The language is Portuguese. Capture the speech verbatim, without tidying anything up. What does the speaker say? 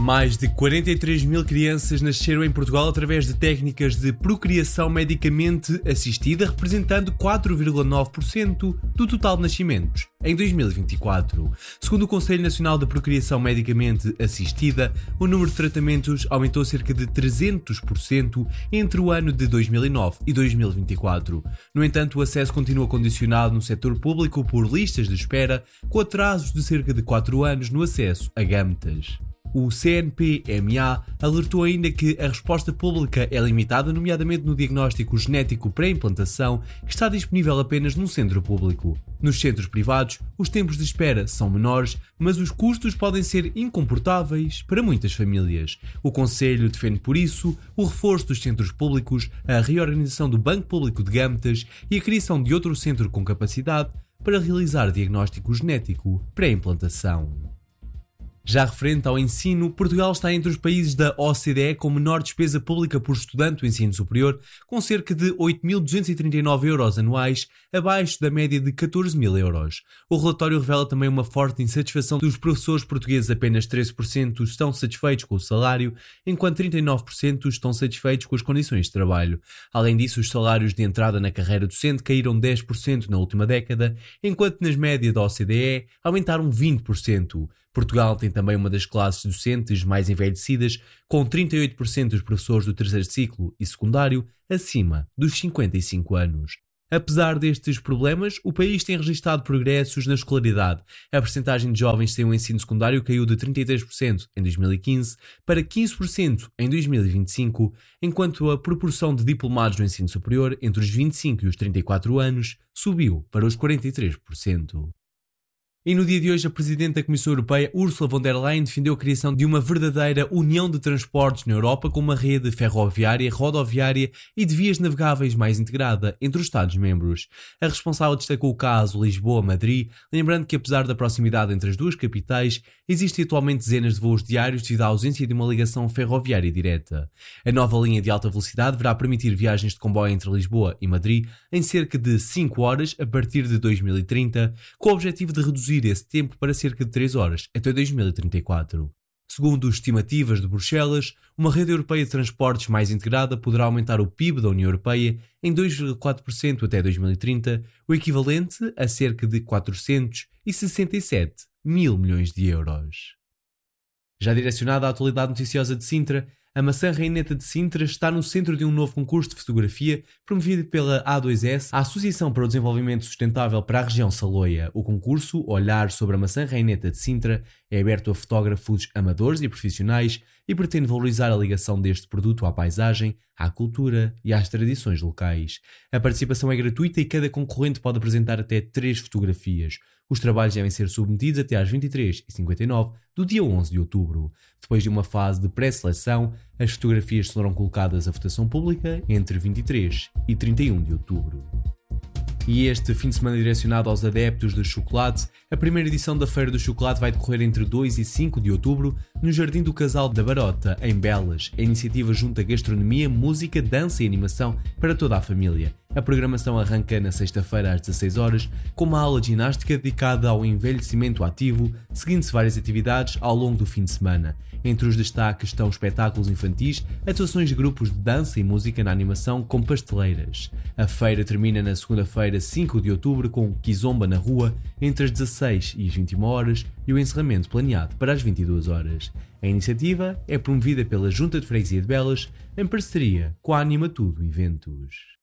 Mais de quarenta e três mil crianças nasceram em Portugal através de técnicas de procriação medicamente assistida, representando quatro vírgula nove por cento do total de nascimentos em dois mil e vinte e quatro. Segundo o Conselho Nacional de Procriação Medicamente Assistida, o número de tratamentos aumentou cerca de trezentos por cento entre o ano de dois mil e nove e dois mil e vinte e quatro. No entanto, o acesso continua condicionado no setor público por listas de espera, com atrasos de cerca de quatro anos no acesso a gametas. O C N P M A alertou ainda que a resposta pública é limitada, nomeadamente no diagnóstico genético pré-implantação, que está disponível apenas num centro público. Nos centros privados, os tempos de espera são menores, mas os custos podem ser incomportáveis para muitas famílias. O Conselho defende, por isso, o reforço dos centros públicos, a reorganização do Banco Público de Gametas e a criação de outro centro com capacidade para realizar diagnóstico genético pré-implantação. Já referente ao ensino, Portugal está entre os países da O C D E com menor despesa pública por estudante do ensino superior, com cerca de oito mil duzentos e trinta e nove euros anuais, abaixo da média de catorze mil euros. O relatório revela também uma forte insatisfação dos professores portugueses, apenas treze por cento estão satisfeitos com o salário, enquanto trinta e nove por cento estão satisfeitos com as condições de trabalho. Além disso, os salários de entrada na carreira docente caíram dez por cento na última década, enquanto nas médias da O C D E aumentaram vinte por cento. Portugal tem também uma das classes docentes mais envelhecidas, com trinta e oito por cento dos professores do terceiro ciclo e secundário acima dos cinquenta e cinco anos. Apesar destes problemas, o país tem registrado progressos na escolaridade. A percentagem de jovens sem o ensino secundário caiu de trinta e três por cento em dois mil e quinze para quinze por cento em dois mil e vinte e cinco, enquanto a proporção de diplomados no ensino superior entre os vinte e cinco e os trinta e quatro anos subiu para os quarenta e três por cento. E no dia de hoje, a Presidente da Comissão Europeia, Ursula von der Leyen, defendeu a criação de uma verdadeira união de transportes na Europa com uma rede ferroviária, rodoviária e de vias navegáveis mais integrada entre os Estados-membros. A responsável destacou o caso Lisboa-Madrid, lembrando que apesar da proximidade entre as duas capitais, existem atualmente dezenas de voos diários devido à ausência de uma ligação ferroviária direta. A nova linha de alta velocidade deverá permitir viagens de comboio entre Lisboa e Madrid em cerca de cinco horas a partir de dois mil e trinta, com o objetivo de reduzir esse tempo para cerca de três horas até dois mil e trinta e quatro. Segundo estimativas de Bruxelas, uma rede europeia de transportes mais integrada poderá aumentar o P I B da União Europeia em dois vírgula quatro por cento até dois mil e trinta, o equivalente a cerca de quatrocentos e sessenta e sete mil milhões de euros. Já direcionada à atualidade noticiosa de Sintra, a maçã Reineta de Sintra está no centro de um novo concurso de fotografia promovido pela A dois S, a Associação para o Desenvolvimento Sustentável para a região Saloia. O concurso, Olhar sobre a maçã Reineta de Sintra, é aberto a fotógrafos amadores e profissionais e pretende valorizar a ligação deste produto à paisagem, à cultura e às tradições locais. A participação é gratuita e cada concorrente pode apresentar até três fotografias. Os trabalhos devem ser submetidos até às vinte e três e cinquenta e nove do dia onze de outubro. Depois de uma fase de pré-seleção, as fotografias serão colocadas à votação pública entre vinte e três e trinta e um de outubro. E este fim de semana direcionado aos adeptos do chocolate, a primeira edição da Feira do Chocolate vai decorrer entre dois e cinco de outubro no Jardim do Casal da Barota, em Belas. A iniciativa junta gastronomia, música, dança e animação para toda a família. A programação arranca na sexta-feira às dezasseis horas, com uma aula de ginástica dedicada ao envelhecimento ativo, seguindo-se várias atividades ao longo do fim de semana. Entre os destaques estão espetáculos infantis, atuações de grupos de dança e música na animação com pasteleiras. A feira termina na segunda-feira, cinco de outubro, com Kizomba na rua, entre as dezasseis e as vinte e uma horas, e o encerramento planeado para as vinte e duas horas. A iniciativa é promovida pela Junta de Freguesia de Belas, em parceria com a Anima Tudo Eventos.